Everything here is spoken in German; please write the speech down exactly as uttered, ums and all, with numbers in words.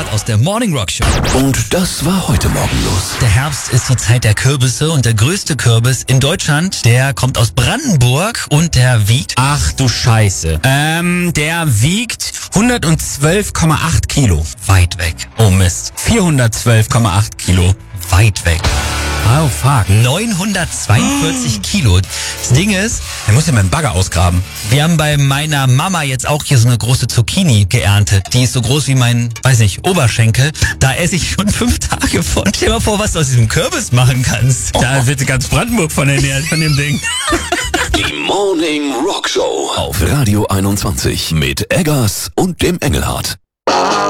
Engelhardt aus der Morning Rock Show. Und das war heute Morgen los. Der Herbst ist die Zeit der Kürbisse und der größte Kürbis in Deutschland, der kommt aus Brandenburg und der wiegt... Ach du Scheiße. Ähm, der wiegt hundertzwölf Komma acht Kilo. Weit weg. Oh Mist. vierhundertzwölf Komma acht Kilo. Weit weg. Oh fuck. neunhundertzweiundvierzig oh. Kilo. Das Ding ist, er muss ja meinen Bagger ausgraben. Wir haben bei meiner Mama jetzt auch hier so eine große Zucchini geerntet. Die ist so groß wie mein, weiß nicht, Oberschenkel. Da esse ich schon fünf Tage von. Stell dir mal vor, was du aus diesem Kürbis machen kannst. Da wird ganz Brandenburg von ernährt, von dem Ding. Die Morning Rock Show auf Radio einundzwanzig mit Eggers und dem Engelhardt.